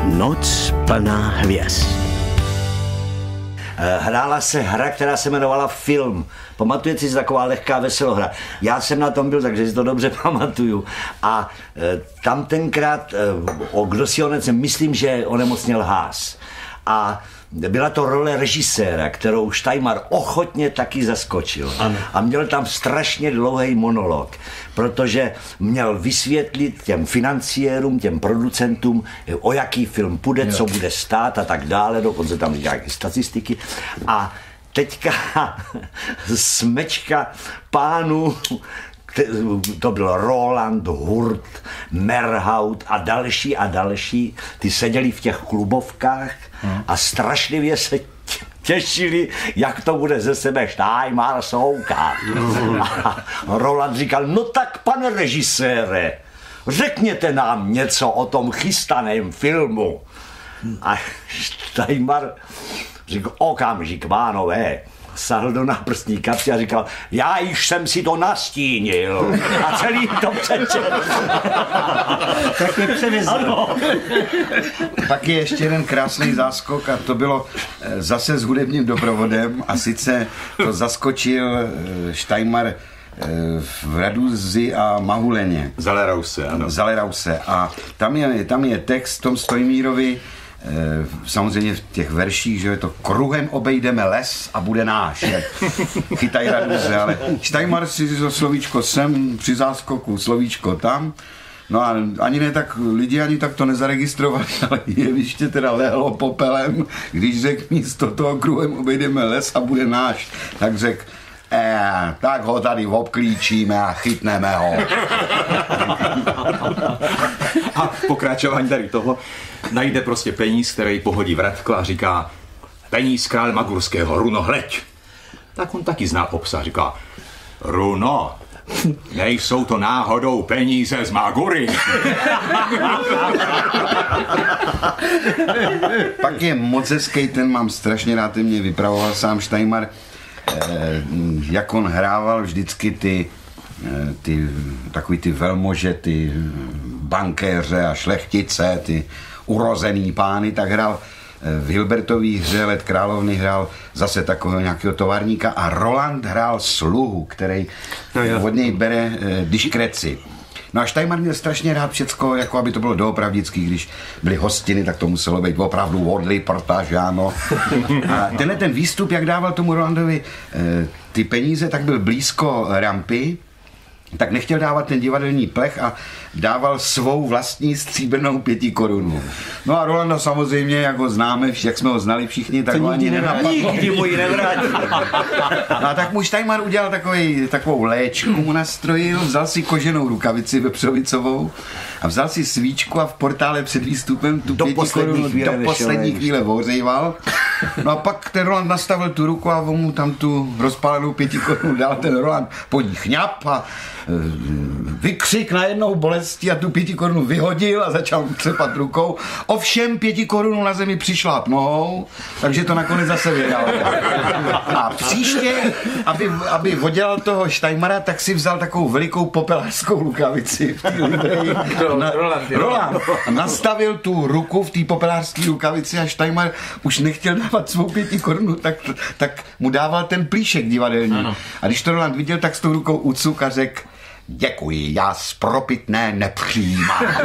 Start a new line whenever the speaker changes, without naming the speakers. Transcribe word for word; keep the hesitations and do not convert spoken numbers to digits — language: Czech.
Noc plná hvězd. Hrála se hra, která se jmenovala Film. Pamatujete si, taková lehká veselohra. Já jsem na tom byl, takže si to dobře pamatuju. A e, tam tenkrát, e, o, kdo si onec, myslím, že onemocněl Haas. A byla to role režiséra, kterou Steimar ochotně taky zaskočil. Ano. A měl tam strašně dlouhý monolog, protože měl vysvětlit těm financiérům, těm producentům, o jaký film půjde, jo. co bude stát a tak dále, dokonce tam nějaké statistiky. A teďka smečka pánů, to byl Roland, Hurt, Merhaut a další a další, ty seděli v těch klubovkách a strašlivě se těšili, jak to bude ze sebe Steimar soukat. A Roland říkal, no tak pane režisére, řekněte nám něco o tom chystaném filmu. A Steimar říkal, okamžik, pánové, sahl do náprstní kapsy a říkal, já již jsem si to nastínil. A celý to přečet.
Tak je převezl. Pak je ještě jeden krásný záskok a to bylo zase s hudebním doprovodem a sice to zaskočil Steimar v Raduzi a Mahuleně.
Zalerause, ano.
Zalerause. A tam je, tam je text Tom Stojmírovi, samozřejmě v těch verších, že je to kruhem obejdeme les a bude náš. Chytaj Raduze, ale Steimar si to slovíčko sem při záskoku, slovíčko tam. No a ani ne tak, lidi ani tak to nezaregistrovali, ale jeviště teda lehlo popelem, když řekl místo toho kruhem obejdeme les a bude náš, tak řekl, Eh, tak ho tady obklíčíme a chytneme ho.
A pokračování tady toho najde prostě peníz, který pohodí vratko a říká, peníz král Magurského, Runo, hleď. Tak on taky zná obsah, říká, Runo, nejsou to náhodou peníze z Magury.
Pak je moc hezký, ten mám strašně rád, ten mě vypravoval sám Steimar, jak on hrával vždycky ty, ty takový ty velmože, ty bankéře a šlechtice, ty urozený pány, tak hrál v Hilbertový hře Let královny hrál zase takového nějakého továrníka a Roland hrál sluhu, který no od něj bere diskreci. No a Steimar měl strašně rád všecko, jako aby to bylo doopravdický, když byly hostiny, tak to muselo být opravdu odli, protože ano. A tenhle ten výstup, jak dával tomu Rolandovi e, ty peníze, tak byl blízko rampy, tak nechtěl dávat ten divadelní plech a dával svou vlastní stříbrnou pěti korunu. No a Rolanda samozřejmě, jak ho známe, jak jsme ho znali všichni, tak ho ani nenapadlo.
Nikdy mu ji nevrátí.
No a tak mu Steimar udělal takový, takovou léčku, mu nastrojil, vzal si koženou rukavici vepřovicovou a vzal si svíčku a v portále před výstupem tu pěti korunu do poslední chvíle ohřejval. No a pak ten Roland nastavil tu ruku a on mu tam tu rozpálenou pěti korunu dal, ten Roland po ní chňap a vykřik najednou bolesti a tu pěti korunu vyhodil a začal třepat rukou. Ovšem pěti korunu na zemi přišláp nohou, takže to nakonec zase vydal. A příště, aby, aby odělal toho Steimara, tak si vzal takovou velikou popelářskou rukavici v té libreji. Na, Roland, Roland nastavil tu ruku v té popelářské rukavici a Steimar už nechtěl dávat svou pěti korunu, tak, tak mu dával ten plíšek divadelní. Ano. A když to Roland viděl, tak s tou rukou ucuk a řekl, děkuji, já spropitné nepřijímám.